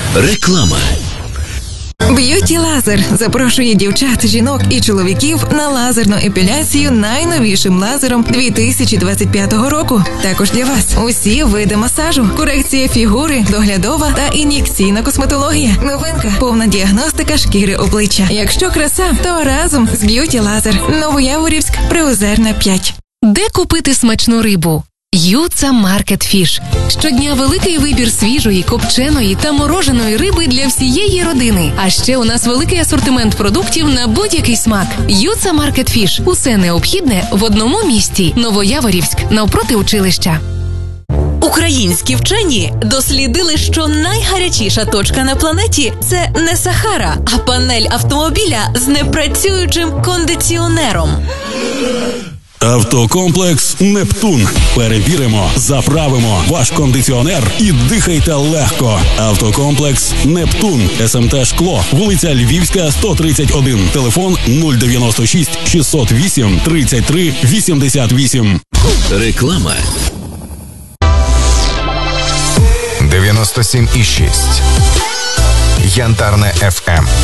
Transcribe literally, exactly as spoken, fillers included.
Реклама. Б'юті Лазер запрошує дівчат, жінок і чоловіків на лазерну епіляцію найновішим лазером дві тисячі двадцять п'ятого року. Також для вас усі види масажу, корекція фігури, доглядова та ін'єкційна косметологія. Новинка – повна діагностика шкіри обличчя. Якщо краса, то разом з Б'юті Лазер. Новояворівськ, Приозерна, п'ять. Де купити смачну рибу? Юца Маркет Фіш. Щодня великий вибір свіжої, копченої та мороженої риби для всієї родини. А ще у нас великий асортимент продуктів на будь-який смак. Юца Маркет Фіш. Усе необхідне в одному місці. Новояворівськ, навпроти училища. Українські вчені дослідили, що найгарячіша точка на планеті – це не Сахара, а панель автомобіля з непрацюючим кондиціонером. Автокомплекс «Нептун». Перевіримо, заправимо ваш кондиціонер і дихайте легко. Автокомплекс «Нептун». СМТ «Шкло». Вулиця Львівська, сто тридцять один. Телефон нуль дев'яносто шість шістсот вісім тридцять три вісімдесят вісім. Реклама. дев'яносто сім і шість. Янтарне еф ем.